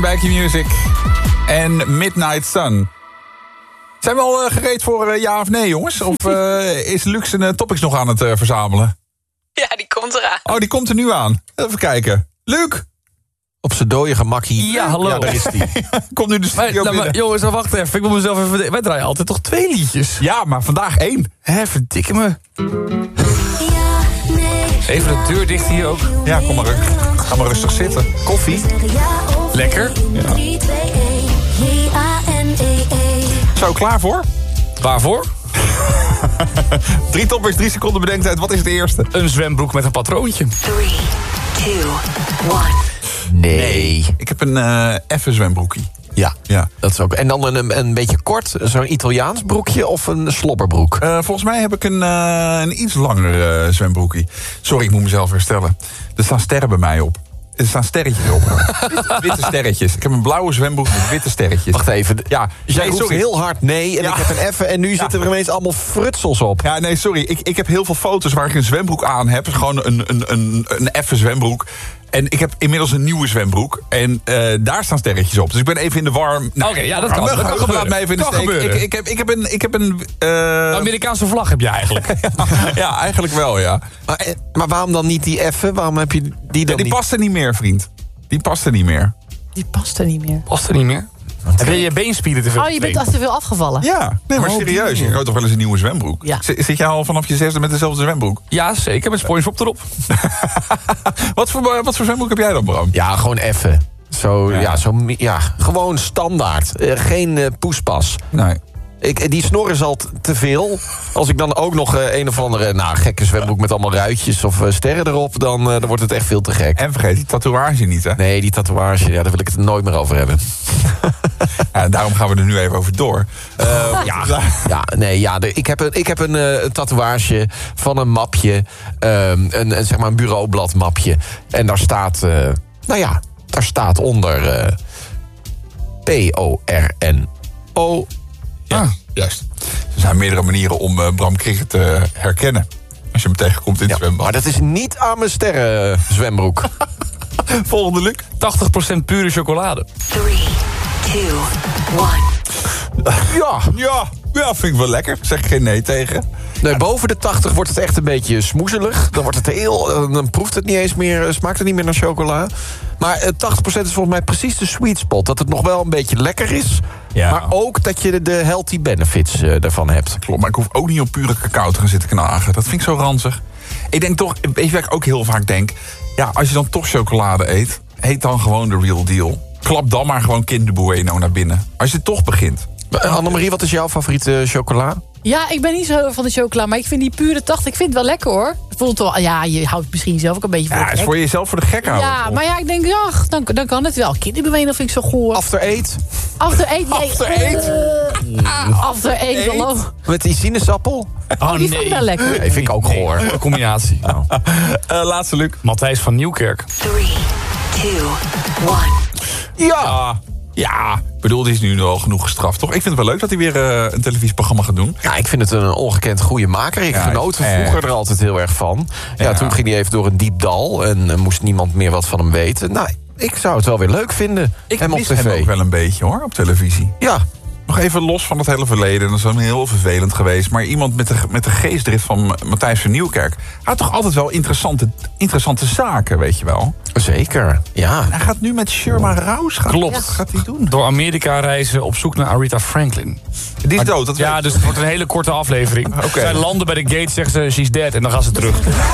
bij Q-Music en Midnight Sun. Zijn we al gereed voor ja of nee, jongens? Of is Luc zijn topics nog aan het verzamelen? Ja, die komt eraan. Oh, die komt er nu aan. Even kijken. Luc! Op zijn dode gemakkie. Ja, hallo. Ja, daar is die. Komt nu de studio binnen. Maar, jongens, wacht even. Ik moet mezelf even... Wij draaien altijd toch 2 liedjes? Ja, maar vandaag 1. Hè, verdikke me. Even de deur dicht hier ook. Ja, kom maar. Ga maar rustig zitten. Koffie. Lekker. Ja. Zo, klaar voor? Waarvoor? 3 topics, 3 seconden bedenktijd. Wat is het eerste? Een zwembroek met een patroontje. 3, 2, 1. Nee. Ik heb een effen zwembroekie. Ja, dat is ook. En dan een beetje kort, zo'n Italiaans broekje of een slobberbroek? Volgens mij heb ik een iets langer zwembroekie. Sorry, ik moet mezelf herstellen. Er staan sterren bij mij op. Er staan sterretjes op. Witte sterretjes. Ik heb een blauwe zwembroek met witte sterretjes. Wacht even. Ja, Jij roept heel hard nee en Ja. ik heb een effen en nu zitten er ineens allemaal frutsels op. Ja, nee, sorry. Ik heb heel veel foto's waar ik een zwembroek aan heb. Gewoon een effen zwembroek. En ik heb inmiddels een nieuwe zwembroek. En daar staan sterretjes op. Dus ik ben even in de war. Nou, Oké, ja, dat kan gebeuren. Laat me even in de Kan steek. gebeuren. Ik heb een Amerikaanse vlag heb je eigenlijk. ja, eigenlijk wel, ja. Maar waarom dan niet die effen? Waarom heb je die dan Die niet? past er niet meer, vriend. Die past er niet meer. Die past er niet meer. Past er niet meer. Heb je je beenspieren te veel Oh, je bent te veel afgevallen. Ja, nee, maar Oh, serieus. die. Je houdt toch wel eens een nieuwe zwembroek? Ja. Zit jij al vanaf je 6e met dezelfde zwembroek? Ja, zeker. Met SpongeBob erop. Wat voor zwembroek heb jij dan, Bram? Ja, gewoon effen. Ja. Gewoon standaard. Geen poespas. Nee. Die snor is al te veel. Als ik dan ook nog een of andere gekke zwembroek met allemaal ruitjes of sterren erop, dan wordt het echt veel te gek. En vergeet die tatoeage niet, hè? Nee, die tatoeage, daar wil ik het nooit meer over hebben. Ja, daarom gaan we er nu even over door. Ik heb een tatoeage van een mapje. Zeg maar een bureaubladmapje. En daar staat, daar staat onder PORNO. Ja, juist. Er zijn meerdere manieren om Bram Krikke te herkennen. Als je hem tegenkomt in het zwembad. Maar dat is niet aan mijn sterren zwembroek. Volgende, Luc. 80% pure chocolade. 3, 2, 1. Ja, vind ik wel lekker. Zeg ik geen nee tegen. Nee, boven de 80 wordt het echt een beetje smoezelig. Dan wordt het dan proeft het niet eens meer, smaakt het niet meer naar chocola. Maar 80% is volgens mij precies de sweet spot. Dat het nog wel een beetje lekker is. Ja. Maar ook dat je de healthy benefits ervan hebt. Klopt, maar ik hoef ook niet op pure cacao te gaan zitten knagen. Dat vind ik zo ranzig. Ik denk toch, weet je wat ik ook heel vaak denk? Ja, als je dan toch chocolade eet, eet dan gewoon de real deal. Klap dan maar gewoon Kinder Bueno naar binnen. Als je toch begint. Annemarie, wat is jouw favoriete chocola? Ja, ik ben niet zo van de chocola, maar ik vind die pure 80, ik vind het wel lekker hoor. Het voelt wel, ja, je houdt misschien zelf ook een beetje voor Ja, de is gek. voor jezelf voor de gek houden. Ja, maar ja, ik denk, ja, dan kan het wel. Kinder Bueno vind ik zo goor. After Eight? After Eight, nee. After Eight? After Eight, hallo. Met die sinaasappel? Oh Die vind ik wel lekker. Nee, vind ik ook goor. Een combinatie. Laatste, Luc. Matthijs van Nieuwkerk. 3, 2, 1. Ja, ik bedoel, die is nu al genoeg gestraft, toch? Ik vind het wel leuk dat hij weer een televisieprogramma gaat doen. Ja, ik vind het een ongekend goede maker. Ik genoot vroeger er altijd heel erg van. Ja, toen ging hij even door een diep dal en moest niemand meer wat van hem weten. Nou, ik zou het wel weer leuk vinden. Ik hem op mis tv. hem ook wel een beetje, hoor, op televisie. Ja, Nog even los van het hele verleden. Dat is dan heel vervelend geweest. Maar iemand met de geestdrift van Matthijs van Nieuwkerk had toch altijd wel interessante zaken, weet je wel. zeker. Ja. Hij gaat nu met Sherma Rouse gaan. Klopt. Wat gaat hij doen? Door Amerika reizen op zoek naar Aretha Franklin. Die is dood, dat Ja, weet dus ik. het wordt een hele korte aflevering. Oké. Zij landen bij de gate, zeggen ze, she's dead. En dan gaan ze terug.